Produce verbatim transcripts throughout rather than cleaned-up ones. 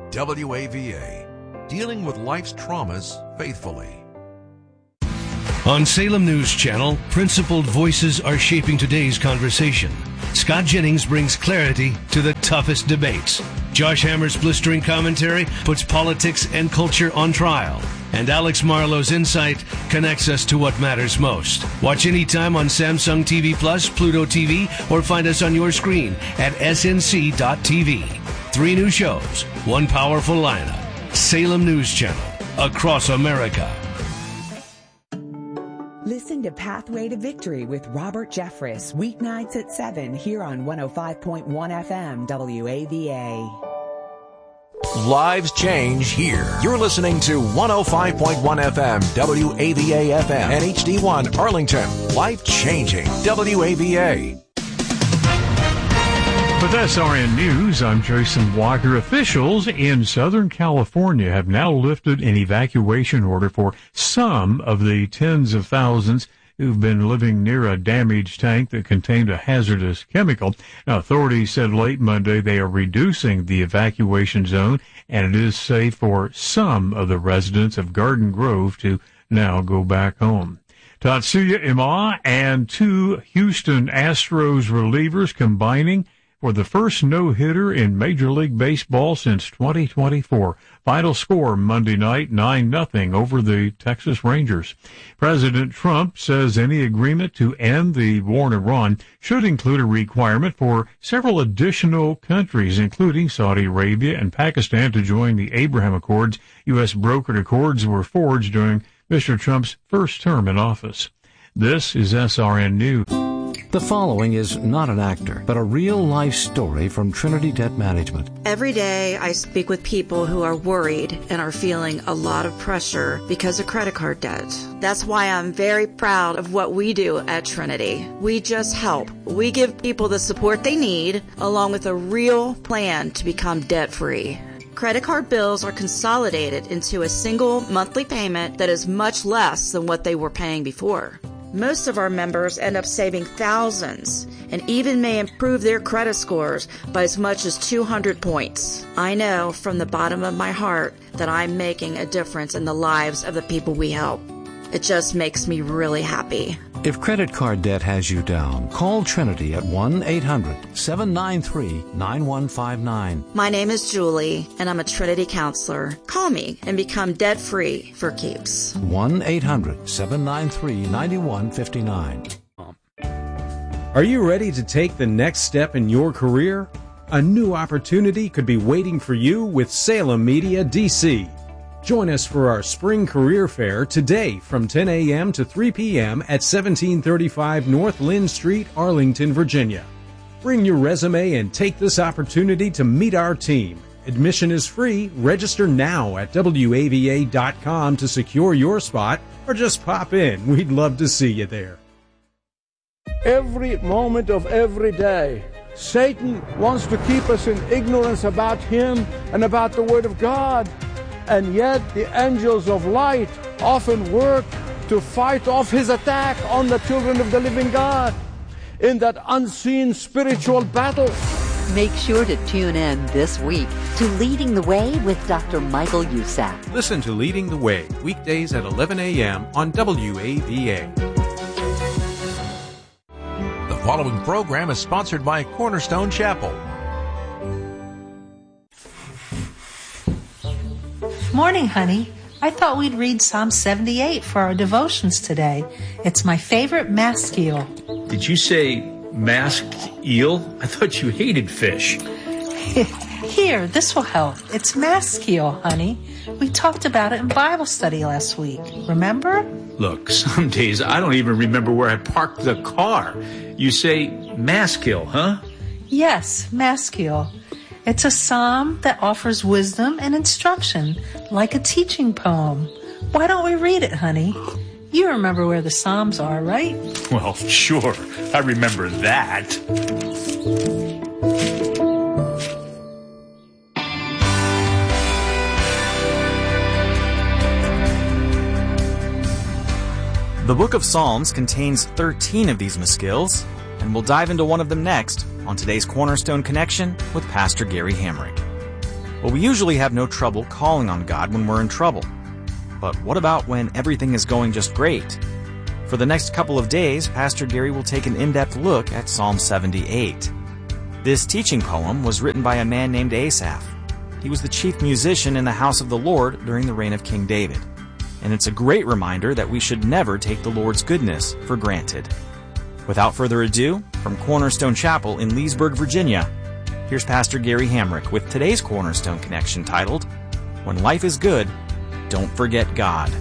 W A V A, dealing with life's traumas faithfully. On Salem News Channel, principled voices are shaping today's conversation. Scott Jennings brings clarity to the toughest debates. Josh Hammer's blistering commentary puts politics and culture on trial. And Alex Marlowe's insight connects us to what matters most. Watch anytime on Samsung T V Plus, Pluto T V, or find us on your screen at S N C dot T V. Three new shows, one powerful lineup. Salem News Channel, across America. Listen to Pathway to Victory with Robert Jeffress, weeknights at seven here on one oh five point one F M W A V A. Lives change here. You're listening to one oh five point one F M, W A V A F M, and H D one Arlington. Life changing, W A V A. With S R N News, I'm Jason Walker. Officials in Southern California have now lifted an evacuation order for some of the tens of thousands who've been living near a damaged tank that contained a hazardous chemical. Now, authorities said late Monday they are reducing the evacuation zone, and it is safe for some of the residents of Garden Grove to now go back home. Tatsuya Ima and two Houston Astros relievers combining for the first no-hitter in Major League Baseball since twenty twenty-four. Final score Monday night, nine nothing over the Texas Rangers. President Trump says any agreement to end the war in Iran should include a requirement for several additional countries, including Saudi Arabia and Pakistan, to join the Abraham Accords. U S brokered accords were forged during Mister Trump's first term in office. This is S R N News. The following is not an actor, but a real-life story from Trinity Debt Management. Every day I speak with people who are worried and are feeling a lot of pressure because of credit card debt. That's why I'm very proud of what we do at Trinity. We just help. We give people the support they need, along with a real plan to become debt-free. Credit card bills are consolidated into a single monthly payment that is much less than what they were paying before. Most of our members end up saving thousands and even may improve their credit scores by as much as two hundred points. I know from the bottom of my heart that I'm making a difference in the lives of the people we help. It just makes me really happy. If credit card debt has you down, call Trinity at one eight hundred seven nine three nine one five nine. My name is Julie, and I'm a Trinity counselor. Call me and become debt-free for keeps. one eight hundred seven nine three nine one five nine. Are you ready to take the next step in your career? A new opportunity could be waiting for you with Salem Media D C. Join us for our Spring Career Fair today from ten a.m. to three p.m. at seventeen thirty-five North Lynn Street, Arlington, Virginia. Bring your resume and take this opportunity to meet our team. Admission is free. Register now at W A V A dot com to secure your spot, or just pop in. We'd love to see you there. Every moment of every day, Satan wants to keep us in ignorance about him and about the Word of God. And yet the angels of light often work to fight off his attack on the children of the living God in that unseen spiritual battle. Make sure to tune in this week to Leading the Way with Doctor Michael Youssef. Listen to Leading the Way weekdays at eleven a.m. on W A V A. The following program is sponsored by Cornerstone Chapel. Morning, honey. I thought we'd read Psalm seventy-eight for our devotions today. It's my favorite maskil. Did you say masked eel? I thought you hated fish. Here, this will help. It's maskil, honey. We talked about it in Bible study last week. Remember? Look, some days I don't even remember where I parked the car. You say maskil, huh? Yes, maskil. It's a psalm that offers wisdom and instruction, like a teaching poem. Why don't we read it, honey? You remember where the psalms are, right? Well, sure. I remember that. The book of Psalms contains thirteen of these maskils, and we'll dive into one of them next on today's Cornerstone Connection with Pastor Gary Hamrick. Well, we usually have no trouble calling on God when we're in trouble. But what about when everything is going just great? For the next couple of days, Pastor Gary will take an in-depth look at Psalm seventy-eight. This teaching poem was written by a man named Asaph. He was the chief musician in the house of the Lord during the reign of King David. And it's a great reminder that we should never take the Lord's goodness for granted. Without further ado, from Cornerstone Chapel in Leesburg, Virginia, here's Pastor Gary Hamrick with today's Cornerstone Connection titled, When Life is Good, Don't Forget God.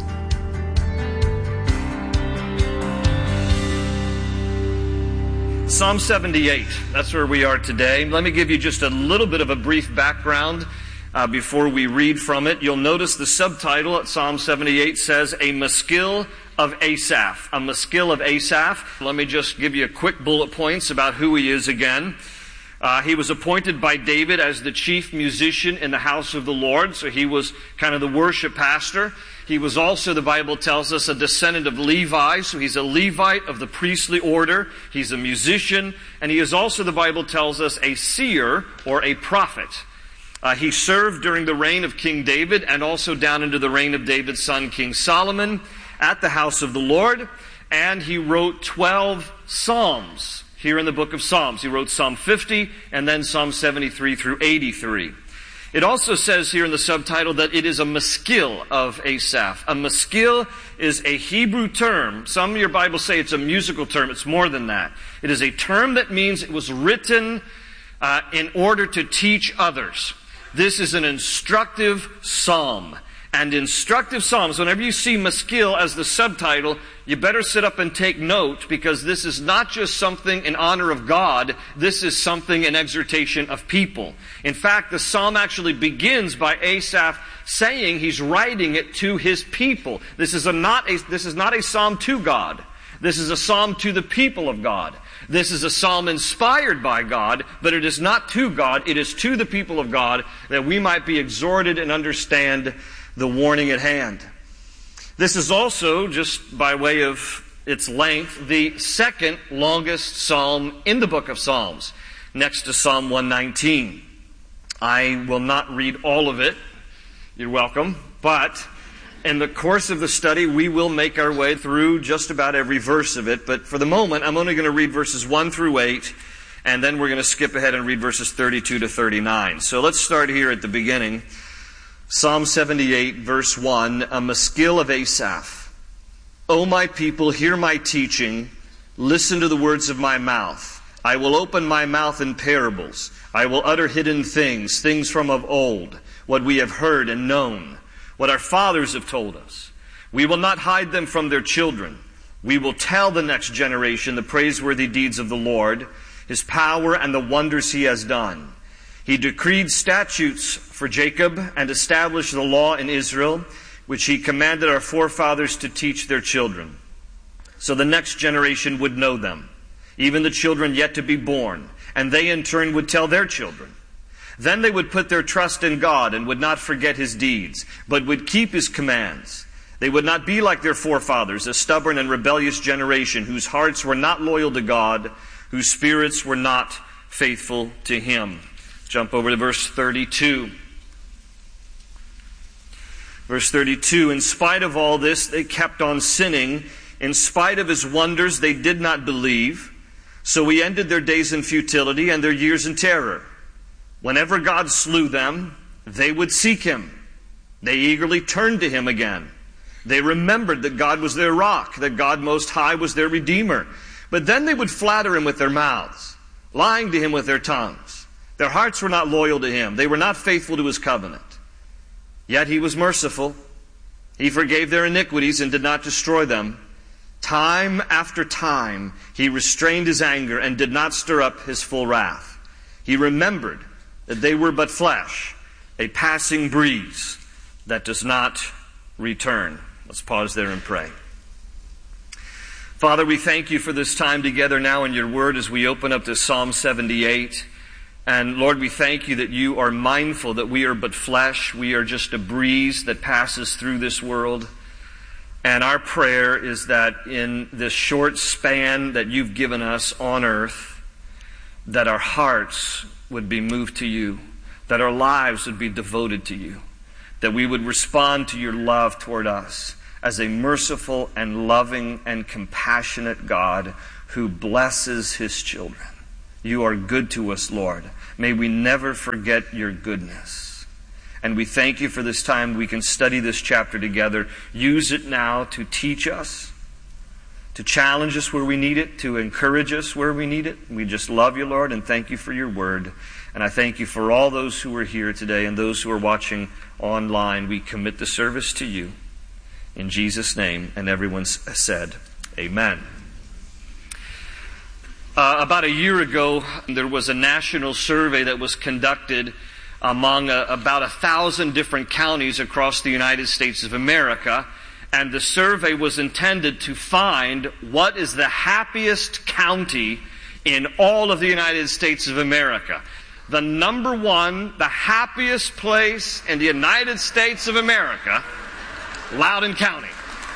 Psalm seventy-eight, that's where we are today. Let me give you just a little bit of a brief background uh, before we read from it. You'll notice the subtitle at Psalm seventy-eight says, A Maskil of Asaph. A Maskil of Asaph. Let me just give you a quick bullet points about who he is again. Uh, he was appointed by David as the chief musician in the house of the Lord, so he was kind of the worship pastor. He was also, the Bible tells us, a descendant of Levi, so he's a Levite of the priestly order. He's a musician, and he is also, the Bible tells us, a seer or a prophet. Uh, he served during the reign of King David and also down into the reign of David's son, King Solomon, at the house of the Lord, and he wrote twelve psalms here in the book of Psalms. He wrote Psalm fifty and then Psalm seventy-three through eighty-three. It also says here in the subtitle that it is a maskil of Asaph. A maskil is a Hebrew term. Some of your Bibles say it's a musical term. It's more than that. It is a term that means it was written uh, in order to teach others. This is an instructive psalm. And instructive psalms, whenever you see maskil as the subtitle, you better sit up and take note, because this is not just something in honor of God, this is something in exhortation of people. In fact, the psalm actually begins by Asaph saying he's writing it to his people. This is a not a, this is not a psalm to God. This is a psalm to the people of God. This is a psalm inspired by God, but it is not to God, it is to the people of God, that we might be exhorted and understand the warning at hand. This is also, just by way of its length, the second longest psalm in the book of Psalms, next to Psalm one nineteen. I will not read all of it. You're welcome. But in the course of the study, we will make our way through just about every verse of it. But for the moment, I'm only going to read verses one through eight, and then we're going to skip ahead and read verses thirty-two to thirty-nine. So let's start here at the beginning. Psalm seventy-eight, verse one, a maskil of Asaph. O my people, hear my teaching. Listen to the words of my mouth. I will open my mouth in parables. I will utter hidden things, things from of old, what we have heard and known, what our fathers have told us. We will not hide them from their children. We will tell the next generation the praiseworthy deeds of the Lord, His power and the wonders He has done. He decreed statutes for Jacob and established the law in Israel, which He commanded our forefathers to teach their children, so the next generation would know them, even the children yet to be born, and they in turn would tell their children. Then they would put their trust in God and would not forget His deeds, but would keep His commands. They would not be like their forefathers, a stubborn and rebellious generation whose hearts were not loyal to God, whose spirits were not faithful to Him. Jump over to verse thirty-two. Verse thirty-two, in spite of all this, they kept on sinning. In spite of His wonders, they did not believe. So He ended their days in futility and their years in terror. Whenever God slew them, they would seek Him. They eagerly turned to Him again. They remembered that God was their rock, that God Most High was their Redeemer. But then they would flatter Him with their mouths, lying to Him with their tongues. Their hearts were not loyal to Him. They were not faithful to His covenant. Yet He was merciful. He forgave their iniquities and did not destroy them. Time after time, He restrained His anger and did not stir up His full wrath. He remembered that they were but flesh, a passing breeze that does not return. Let's pause there and pray. Father, we thank You for this time together now in Your Word as we open up to Psalm seventy-eight. And Lord, we thank You that You are mindful that we are but flesh. We are just a breeze that passes through this world. And our prayer is that in this short span that You've given us on earth, that our hearts would be moved to You. that our lives would be devoted to you, that we would respond to your love toward us as a merciful and loving and compassionate God who blesses his children. You are good to us, Lord. May we never forget your goodness. And we thank you for this time we can study this chapter together. Use it now to teach us, to challenge us where we need it, to encourage us where we need it. We just love you, Lord, and thank you for your word. And I thank you for all those who are here today and those who are watching online. We commit the service to you. In Jesus' name, and everyone said, amen. Uh, about a year ago, there was a national survey that was conducted among a, about a thousand different counties across the United States of America. And the survey was intended to find what is the happiest county in all of the United States of America. The number one, the happiest place in the United States of America, Loudoun County.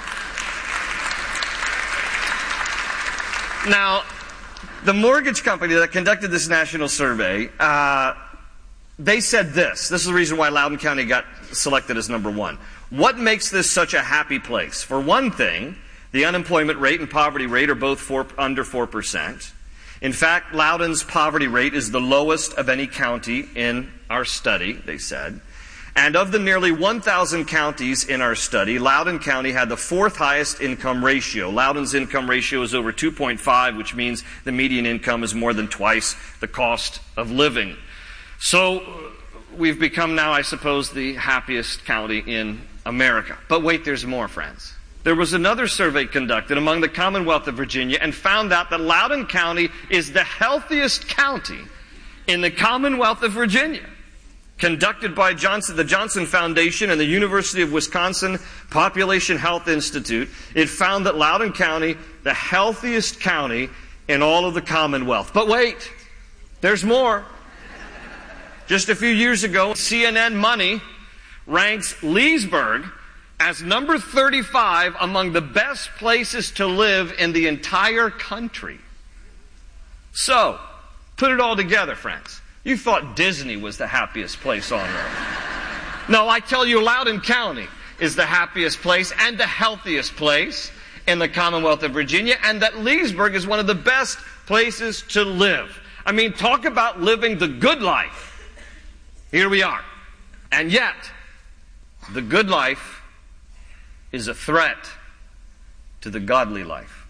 Now, the mortgage company that conducted this national survey, uh, they said this. This is the reason why Loudoun County got selected as number one. What makes this such a happy place? For one thing, the unemployment rate and poverty rate are both four, under four percent. In fact, Loudoun's poverty rate is the lowest of any county in our study, they said. And of the nearly one thousand counties in our study, Loudoun County had the fourth highest income ratio. Loudoun's income ratio is over two point five, which means the median income is more than twice the cost of living. So we've become now, I suppose, the happiest county in America. But wait, there's more, friends. There was another survey conducted among the Commonwealth of Virginia and found out that Loudoun County is the healthiest county in the Commonwealth of Virginia. Conducted by Johnson, the Johnson Foundation and the University of Wisconsin Population Health Institute, it found that Loudoun County, the healthiest county in all of the Commonwealth. But wait, there's more. Just a few years ago, C N N Money ranks Leesburg as number thirty-five among the best places to live in the entire country. So, put it all together, friends. You thought Disney was the happiest place on earth. No, I tell you, Loudoun County is the happiest place and the healthiest place in the Commonwealth of Virginia, and that Leesburg is one of the best places to live. I mean, talk about living the good life. Here we are. And yet, the good life is a threat to the godly life.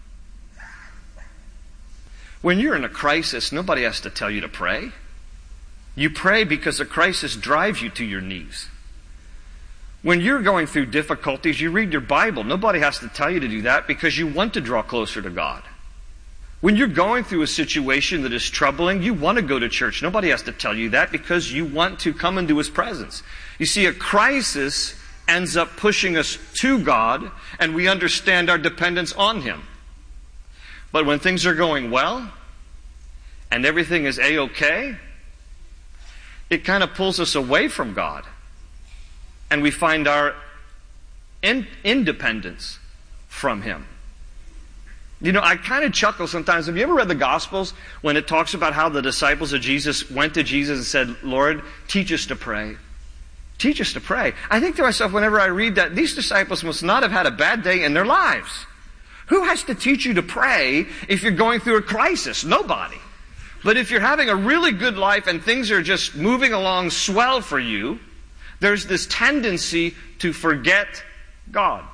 When you're in a crisis, nobody has to tell you to pray. You pray because a crisis drives you to your knees. When you're going through difficulties, you read your Bible. Nobody has to tell you to do that because you want to draw closer to God. When you're going through a situation that is troubling, you want to go to church. Nobody has to tell you that because you want to come into His presence. You see, a crisis ends up pushing us to God, and we understand our dependence on Him. But when things are going well, and everything is A-okay, it kind of pulls us away from God. And we find our in- independence from Him. You know, I kind of chuckle sometimes. Have you ever read the Gospels when it talks about how the disciples of Jesus went to Jesus and said, Lord, teach us to pray. Teach us to pray. I think to myself whenever I read that, these disciples must not have had a bad day in their lives. Who has to teach you to pray if you're going through a crisis? Nobody. But if you're having a really good life and things are just moving along swell for you, there's this tendency to forget God.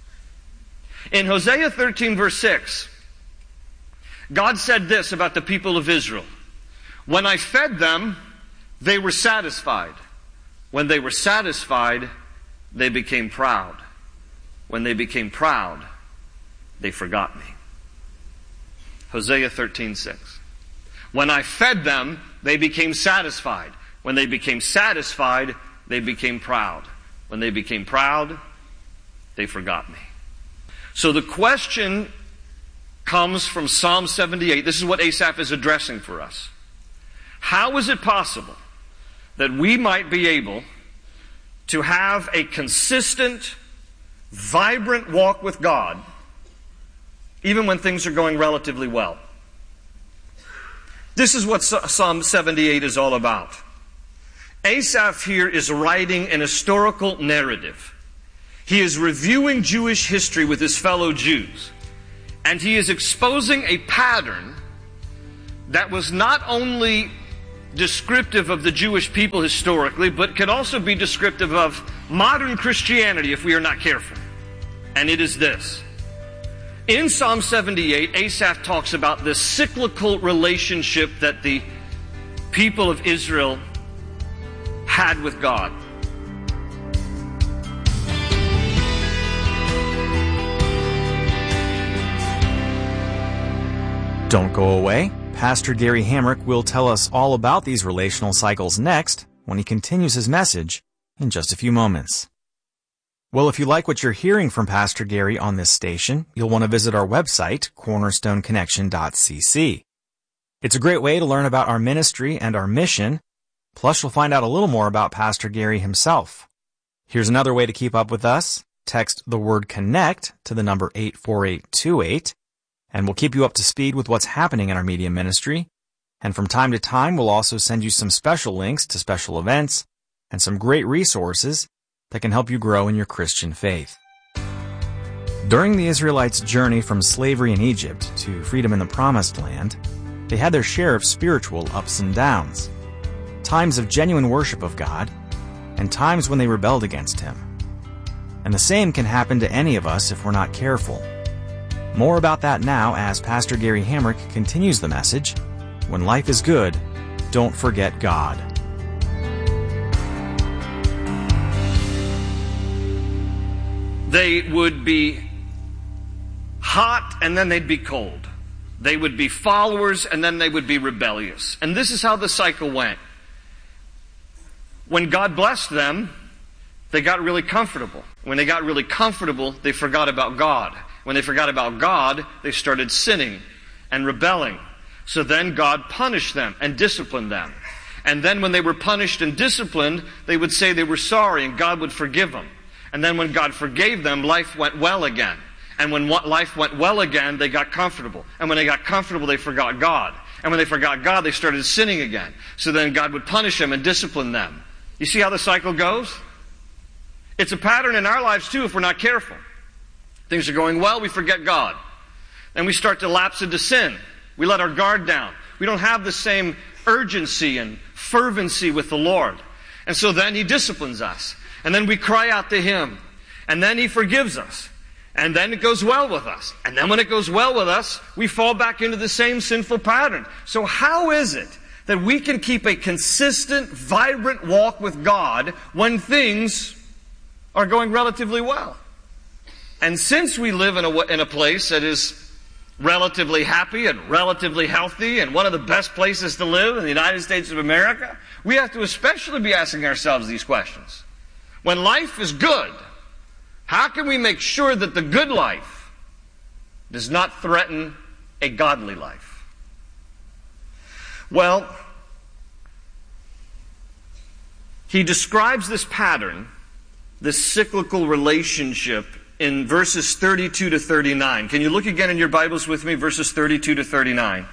In Hosea thirteen verse six, God said this about the people of Israel. When I fed them, they were satisfied. When they were satisfied, they became proud. When they became proud, they forgot me. Hosea thirteen six. When I fed them, they became satisfied. When they became satisfied, they became proud. When they became proud, they forgot me. So the question comes from Psalm seventy-eight. This is what Asaph is addressing for us. How is it possible that we might be able to have a consistent, vibrant walk with God, even when things are going relatively well? This is what Psalm seventy-eight is all about. Asaph here is writing an historical narrative. He is reviewing Jewish history with his fellow Jews. And he is exposing a pattern that was not only descriptive of the Jewish people historically, but can also be descriptive of modern Christianity if we are not careful. And it is this. In Psalm seventy-eight, Asaph talks about this cyclical relationship that the people of Israel had with God. Don't go away. Pastor Gary Hamrick will tell us all about these relational cycles next when he continues his message in just a few moments. Well, if you like what you're hearing from Pastor Gary on this station, you'll want to visit our website, cornerstone connection dot c c. It's a great way to learn about our ministry and our mission, plus you'll find out a little more about Pastor Gary himself. Here's another way to keep up with us. Text the word CONNECT to the number eight four eight two eight. And we'll keep you up to speed with what's happening in our media ministry. And from time to time, we'll also send you some special links to special events and some great resources that can help you grow in your Christian faith. During the Israelites' journey from slavery in Egypt to freedom in the Promised Land, they had their share of spiritual ups and downs, times of genuine worship of God, and times when they rebelled against Him. And the same can happen to any of us if we're not careful. More about that now as Pastor Gary Hamrick continues the message, When Life is Good, Don't Forget God. They would be hot and then they'd be cold. They would be followers and then they would be rebellious. And this is how the cycle went. When God blessed them, they got really comfortable. When they got really comfortable, they forgot about God. When they forgot about God, they started sinning and rebelling. So then God punished them and disciplined them. And then when they were punished and disciplined, they would say they were sorry and God would forgive them. And then when God forgave them, life went well again. And when life went well again, they got comfortable. And when they got comfortable, they forgot God. And when they forgot God, they started sinning again. So then God would punish them and discipline them. You see how the cycle goes? It's a pattern in our lives too if we're not careful. Things are going well, we forget God. Then we start to lapse into sin. We let our guard down. We don't have the same urgency and fervency with the Lord. And so then He disciplines us. And then we cry out to Him. And then He forgives us. And then it goes well with us. And then when it goes well with us, we fall back into the same sinful pattern. So how is it that we can keep a consistent, vibrant walk with God when things are going relatively well? And since we live in a, in a place that is relatively happy and relatively healthy and one of the best places to live in the United States of America, we have to especially be asking ourselves these questions. When life is good, how can we make sure that the good life does not threaten a godly life? Well, he describes this pattern, this cyclical relationship, in verses thirty-two to thirty-nine. Can you look again in your Bibles with me, verses thirty-two to thirty-nine?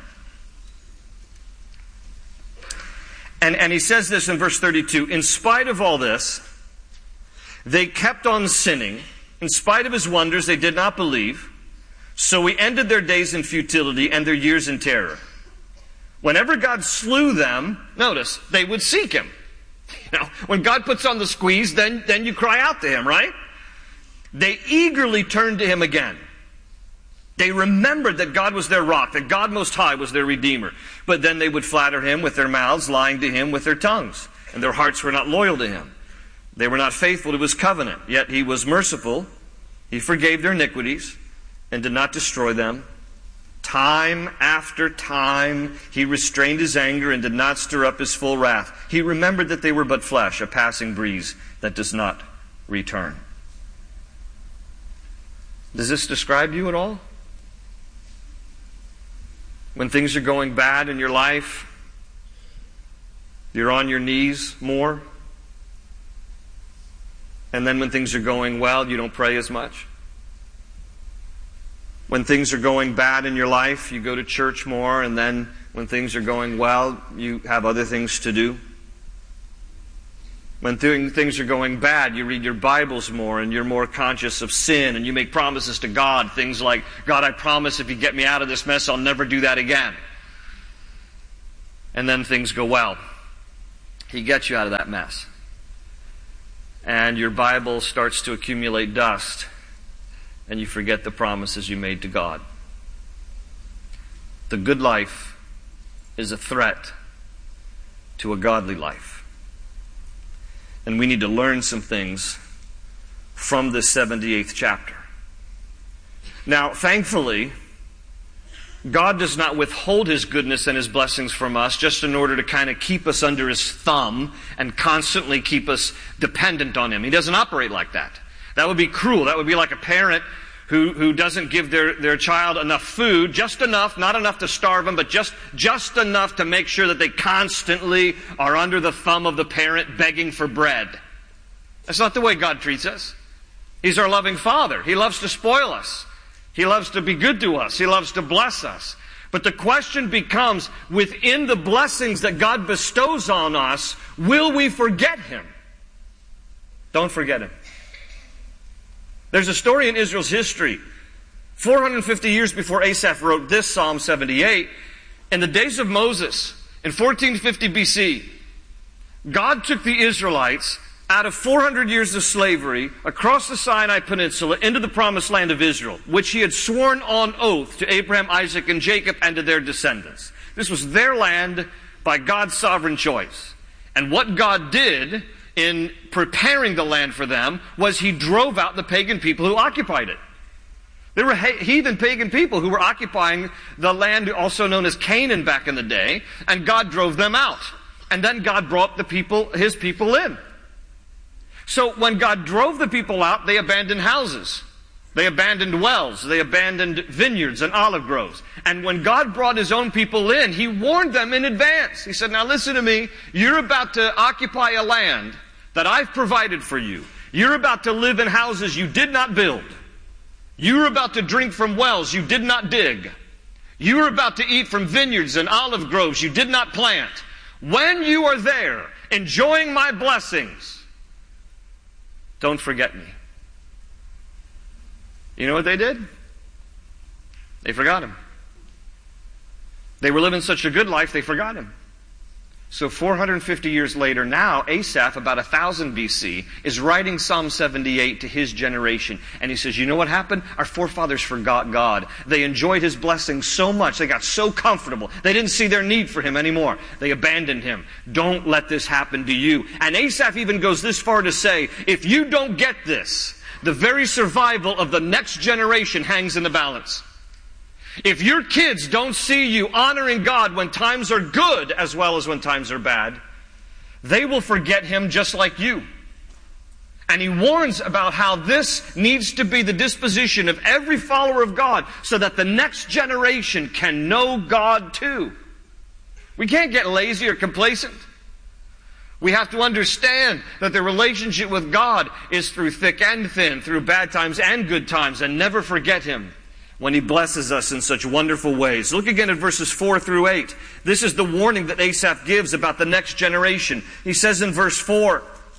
And, and he says this in verse thirty-two, in spite of all this, they kept on sinning. In spite of His wonders, they did not believe. So He ended their days in futility and their years in terror. Whenever God slew them, notice, they would seek Him. You know, when God puts on the squeeze, then, then you cry out to Him, right? They eagerly turned to Him again. They remembered that God was their rock, that God Most High was their Redeemer. But then they would flatter Him with their mouths, lying to Him with their tongues. And their hearts were not loyal to Him. They were not faithful to His covenant. Yet He was merciful. He forgave their iniquities and did not destroy them. Time after time He restrained His anger and did not stir up His full wrath. He remembered that they were but flesh, a passing breeze that does not return. Does this describe you at all? When things are going bad in your life, you're on your knees more. And then when things are going well, you don't pray as much. When things are going bad in your life, you go to church more. And then when things are going well, you have other things to do. When th- things are going bad, you read your Bibles more and you're more conscious of sin, and you make promises to God, things like, God, I promise if you get me out of this mess, I'll never do that again. And then things go well. He gets you out of that mess. And your Bible starts to accumulate dust, and you forget the promises you made to God. The good life is a threat to a godly life. And we need to learn some things from this seventy-eighth chapter. Now, thankfully, God does not withhold His goodness and His blessings from us just in order to kind of keep us under His thumb and constantly keep us dependent on Him. He doesn't operate like that. That would be cruel. That would be like a parent who, who doesn't give their, their child enough food, just enough, not enough to starve them, but just, just enough to make sure that they constantly are under the thumb of the parent begging for bread. That's not the way God treats us. He's our loving Father. He loves to spoil us. He loves to be good to us. He loves to bless us. But the question becomes, within the blessings that God bestows on us, will we forget Him? Don't forget Him. There's a story in Israel's history. four hundred fifty years before Asaph wrote this Psalm seventy-eight, in the days of Moses, in fourteen fifty B C, God took the Israelites out of four hundred years of slavery across the Sinai Peninsula into the promised land of Israel, which He had sworn on oath to Abraham, Isaac, and Jacob and to their descendants. This was their land by God's sovereign choice. And what God did in preparing the land for them was He drove out the pagan people who occupied it. There were heathen pagan people who were occupying the land also known as Canaan back in the day, and God drove them out. And then God brought the people, His people in. So when God drove the people out, they abandoned houses. They abandoned wells. They abandoned vineyards and olive groves. And when God brought His own people in, He warned them in advance. He said, now listen to me. You're about to occupy a land that I've provided for you. You're about to live in houses you did not build. You're about to drink from wells you did not dig. You're about to eat from vineyards and olive groves you did not plant. When you are there, enjoying my blessings, don't forget me. You know what they did? They forgot Him. They were living such a good life, they forgot Him. So four hundred fifty years later now, Asaph, about one thousand B C, is writing Psalm seventy-eight to his generation. And he says, you know what happened? Our forefathers forgot God. They enjoyed His blessings so much, they got so comfortable, they didn't see their need for Him anymore. They abandoned Him. Don't let this happen to you. And Asaph even goes this far to say, if you don't get this, the very survival of the next generation hangs in the balance. If your kids don't see you honoring God when times are good as well as when times are bad, they will forget Him just like you. And he warns about how this needs to be the disposition of every follower of God so that the next generation can know God too. We can't get lazy or complacent. We have to understand that the relationship with God is through thick and thin, through bad times and good times, and never forget Him when He blesses us in such wonderful ways. Look again at verses four through eight. This is the warning that Asaph gives about the next generation. He says in verse four,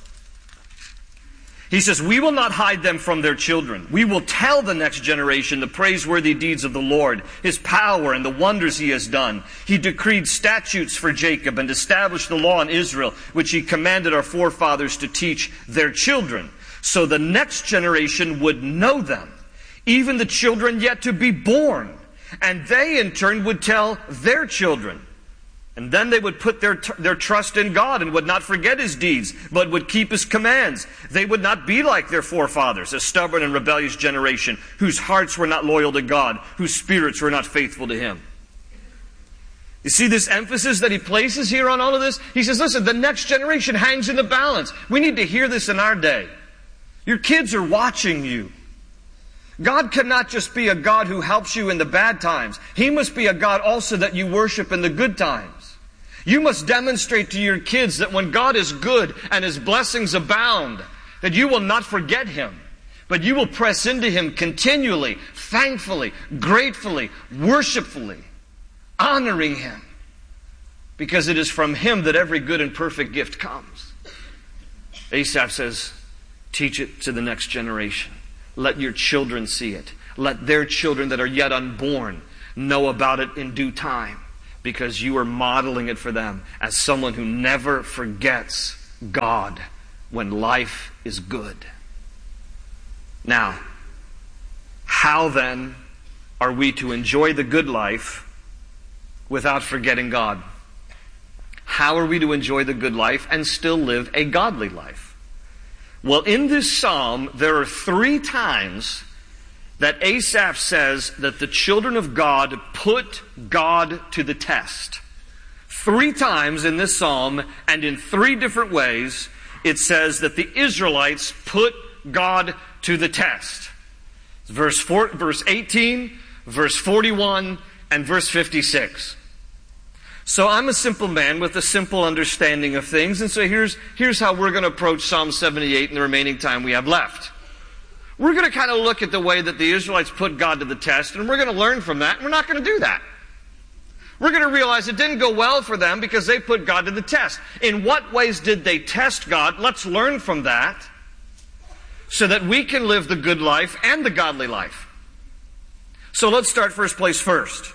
he says, we will not hide them from their children. We will tell the next generation the praiseworthy deeds of the Lord, His power and the wonders He has done. He decreed statutes for Jacob and established the law in Israel, which He commanded our forefathers to teach their children, so the next generation would know them, even the children yet to be born. And they in turn would tell their children. And then they would put their, their trust in God and would not forget His deeds, but would keep His commands. They would not be like their forefathers, a stubborn and rebellious generation, whose hearts were not loyal to God, whose spirits were not faithful to Him. You see this emphasis that he places here on all of this? He says, listen, the next generation hangs in the balance. We need to hear this in our day. Your kids are watching you. God cannot just be a God who helps you in the bad times. He must be a God also that you worship in the good times. You must demonstrate to your kids that when God is good and His blessings abound, that you will not forget Him, but you will press into Him continually, thankfully, gratefully, worshipfully, honoring Him, because it is from Him that every good and perfect gift comes. Asaph says, teach it to the next generation. Let your children see it. Let their children that are yet unborn know about it in due time, because you are modeling it for them as someone who never forgets God when life is good. Now, how then are we to enjoy the good life without forgetting God? How are we to enjoy the good life and still live a godly life? Well, in this psalm, there are three times that Asaph says that the children of God put God to the test. Three times in this psalm, and in three different ways, it says that the Israelites put God to the test. Verse four, verse eighteen, verse forty-one, and verse fifty-six. So I'm a simple man with a simple understanding of things, and so here's, here's how we're going to approach Psalm seventy-eight in the remaining time we have left. We're going to kind of look at the way that the Israelites put God to the test, and we're going to learn from that, and we're not going to do that. We're going to realize it didn't go well for them because they put God to the test. In what ways did they test God? Let's learn from that so that we can live the good life and the godly life. So let's start first place first.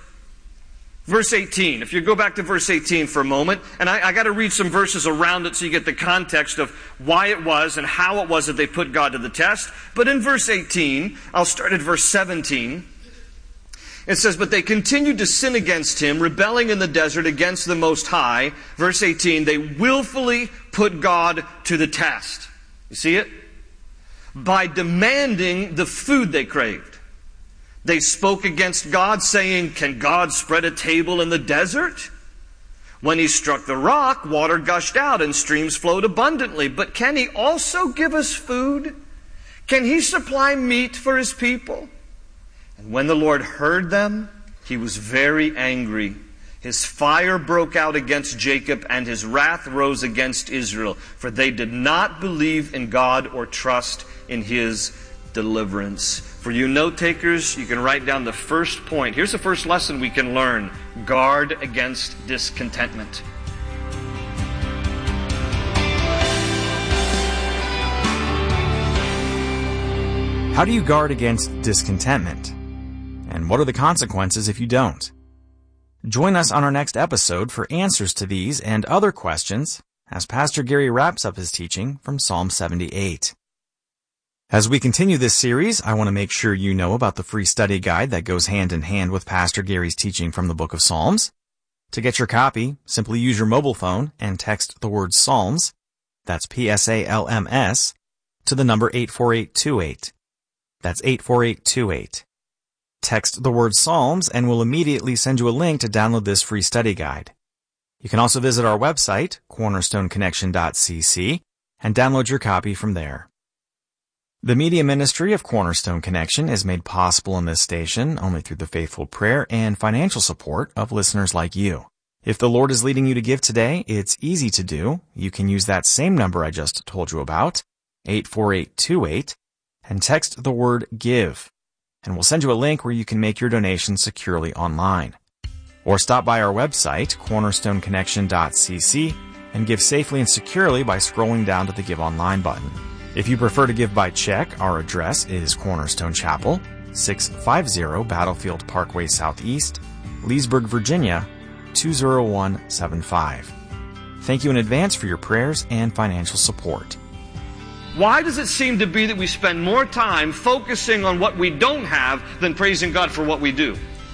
Verse eighteen. If you go back to verse eighteen for a moment, and I, I got to read some verses around it so you get the context of why it was and how it was that they put God to the test. But in verse eighteen, I'll start at verse seventeen. It says, but they continued to sin against him, rebelling in the desert against the Most High. Verse eighteen, they willfully put God to the test. You see it? By demanding the food they craved. They spoke against God, saying, can God spread a table in the desert? When he struck the rock, water gushed out and streams flowed abundantly. But can he also give us food? Can he supply meat for his people? And when the Lord heard them, he was very angry. His fire broke out against Jacob, and his wrath rose against Israel, for they did not believe in God or trust in his deliverance. For you note takers, you can write down the first point. Here's the first lesson we can learn. Guard against discontentment. How do you guard against discontentment? And what are the consequences if you don't? Join us on our next episode for answers to these and other questions as Pastor Gary wraps up his teaching from Psalm seventy-eight. As we continue this series, I want to make sure you know about the free study guide that goes hand in hand with Pastor Gary's teaching from the book of Psalms. To get your copy, simply use your mobile phone and text the word Psalms, that's P S A L M S, to the number eight four eight two eight. That's eight four eight two eight. Text the word Psalms and we'll immediately send you a link to download this free study guide. You can also visit our website, cornerstone connection dot c c, and download your copy from there. The media ministry of Cornerstone Connection is made possible in this station only through the faithful prayer and financial support of listeners like you. If the Lord is leading you to give today, it's easy to do. You can use that same number I just told you about, eight four eight two eight, and text the word GIVE. And we'll send you a link where you can make your donation securely online. Or stop by our website, cornerstone connection dot c c, and give safely and securely by scrolling down to the Give Online button. If you prefer to give by check, our address is Cornerstone Chapel, six fifty Battlefield Parkway Southeast, Leesburg, Virginia, two zero one seven five. Thank you in advance for your prayers and financial support. Why does it seem to be that we spend more time focusing on what we don't have than praising God for what we do?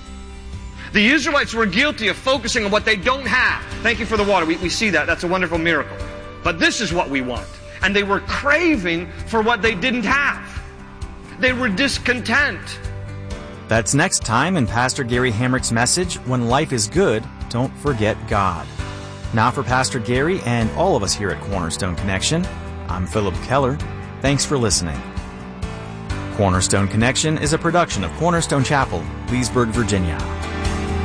The Israelites were guilty of focusing on what they don't have. Thank you for the water. We, we see that. That's a wonderful miracle. But this is what we want. And they were craving for what they didn't have. They were discontent. That's next time in Pastor Gary Hamrick's message, When Life is Good, Don't Forget God. Now for Pastor Gary and all of us here at Cornerstone Connection, I'm Philip Keller. Thanks for listening. Cornerstone Connection is a production of Cornerstone Chapel, Leesburg, Virginia.